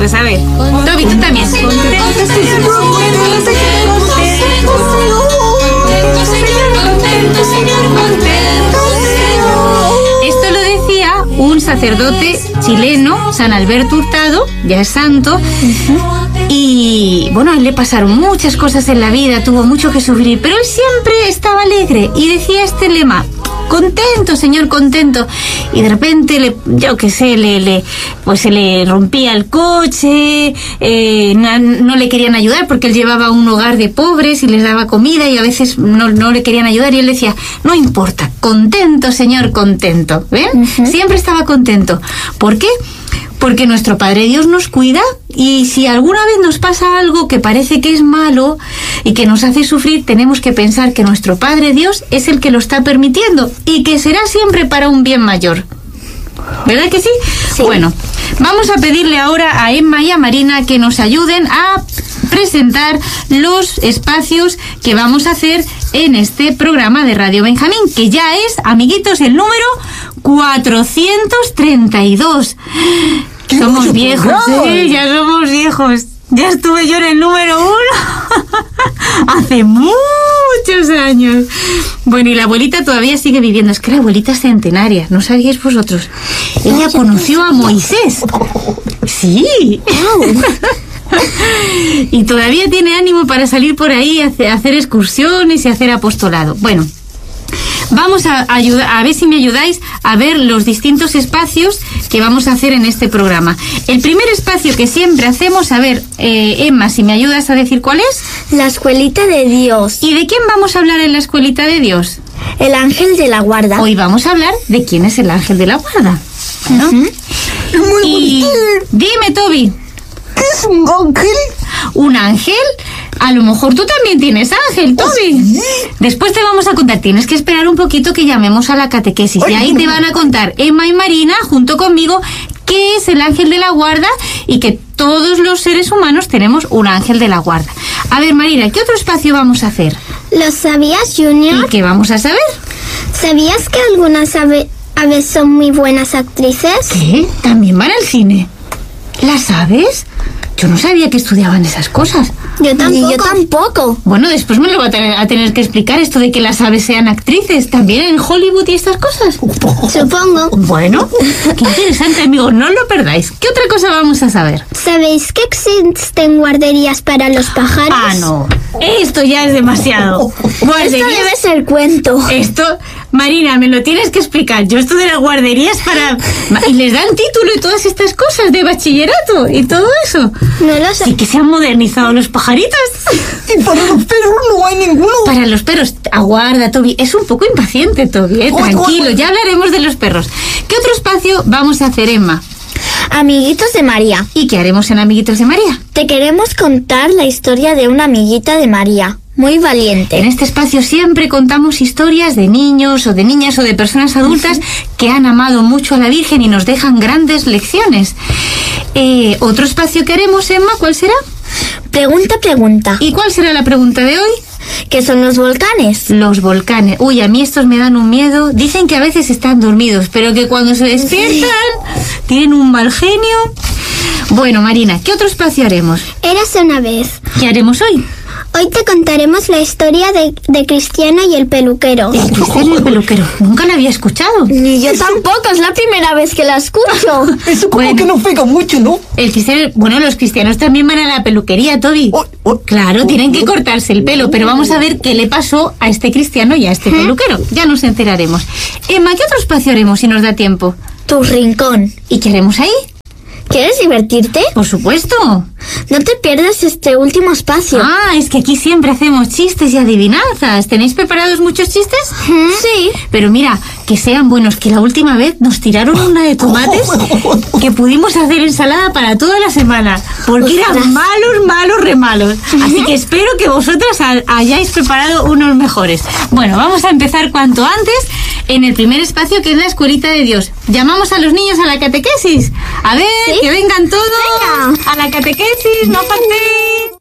todos, a ver. Toby, tú también. Esto lo decía un sacerdote chileno, San Alberto Hurtado, ya es santo. Y bueno, a él le pasaron muchas cosas en la vida, tuvo mucho que sufrir, pero él siempre estaba alegre y decía este lema: contento, señor, contento. Y de repente, pues se le rompía el coche, no le querían ayudar porque él llevaba un hogar de pobres y les daba comida y a veces no le querían ayudar, y él decía: no importa, contento, señor, contento. ¿Ven? Siempre estaba contento. ¿Por qué? Porque nuestro Padre Dios nos cuida, y si alguna vez nos pasa algo que parece que es malo y que nos hace sufrir, tenemos que pensar que nuestro Padre Dios es el que lo está permitiendo y que será siempre para un bien mayor. ¿Verdad que sí? Sí. Bueno, vamos a pedirle ahora a Emma y a Marina que nos ayuden a presentar los espacios que vamos a hacer en este programa de Radio Benjamín, que ya es, amiguitos, el número 432. Somos viejos, ya somos viejos. Ya estuve yo en el número 1 hace muchos años. Bueno, y la abuelita todavía sigue viviendo. Es que la abuelita es centenaria, ¿no sabíais vosotros? Ella conoció a Moisés. Sí. Y todavía tiene ánimo para salir por ahí a hacer excursiones y hacer apostolado. Bueno, vamos a ver si me ayudáis a ver los distintos espacios que vamos a hacer en este programa. El primer espacio que siempre hacemos, a ver, Emma, si me ayudas a decir cuál es. La Escuelita de Dios. ¿Y de quién vamos a hablar en la Escuelita de Dios? El ángel de la guarda. Hoy vamos a hablar de quién es el ángel de la guarda, ¿no? Y dime, Toby, ¿qué es un ángel? ¿Un ángel? A lo mejor tú también tienes ángel, Toby. ¿Sí? Después te vamos a contar. Tienes que esperar un poquito que llamemos a la catequesis. Y ahí te van a contar Emma y Marina, junto conmigo, qué es el ángel de la guarda y que todos los seres humanos tenemos un ángel de la guarda. A ver, Marina, ¿qué otro espacio vamos a hacer? ¿Lo sabías, Junior? ¿Y qué vamos a saber? ¿Sabías que algunas aves son muy buenas actrices? ¿Qué? ¿También van al cine? ¿Las aves? Yo no sabía que estudiaban esas cosas. Yo tampoco. Bueno, después me lo va a tener que explicar esto de que las aves sean actrices. ¿También en Hollywood y estas cosas? Supongo. Bueno, qué interesante, amigos. No lo perdáis. ¿Qué otra cosa vamos a saber? ¿Sabéis que existen guarderías para los pájaros? Ah, no. Esto ya es demasiado. Esto debe ser cuento. Esto, Marina, me lo tienes que explicar. Yo esto de las guarderías y les dan título y todas estas cosas de bachillerato y todo eso. No lo sé. Sí que se han modernizado los pajaritos. Y para los perros no hay ninguno. Para los perros, aguarda, Toby. Es un poco impaciente, Toby, Tranquilo, ya hablaremos de los perros. ¿Qué otro espacio vamos a hacer, Emma? Amiguitos de María. ¿Y qué haremos en Amiguitos de María? Te queremos contar la historia de una amiguita de María, muy valiente. En este espacio siempre contamos historias de niños o de niñas o de personas adultas que han amado mucho a la Virgen y nos dejan grandes lecciones. Otro espacio que haremos, Emma, ¿cuál será? Pregunta. ¿Y cuál será la pregunta de hoy? ¿Qué son los volcanes? Los volcanes. Uy, a mí estos me dan un miedo. Dicen que a veces están dormidos, pero que cuando se despiertan tienen un mal genio. Bueno, Marina, ¿qué otro espacio haremos? Érase una vez. ¿Qué haremos hoy? Hoy te contaremos la historia de Cristiano y el peluquero. El Cristiano y el peluquero. Nunca la había escuchado. Ni yo tampoco, es la primera vez que la escucho. Eso como que no pega mucho, ¿no? El cristiano, bueno, los cristianos también van a la peluquería, Toby. Claro, tienen que cortarse el pelo, pero vamos a ver qué le pasó a este cristiano y a este peluquero. Ya nos enteraremos. Emma, ¿qué otro espacio haremos si nos da tiempo? Tu rincón. ¿Y qué haremos ahí? ¿Quieres divertirte? Por supuesto. No te pierdas este último espacio. Ah, es que aquí siempre hacemos chistes y adivinanzas. ¿Tenéis preparados muchos chistes? Sí. Pero mira, que sean buenos, que la última vez nos tiraron una de tomates que pudimos hacer ensalada para toda la semana, porque eran malos, re malos. Así que espero que vosotras hayáis preparado unos mejores. Bueno, vamos a empezar cuanto antes en el primer espacio, que es la Escuelita de Dios. Llamamos a los niños a la catequesis. A ver, que vengan todos a la catequesis, no faltéis.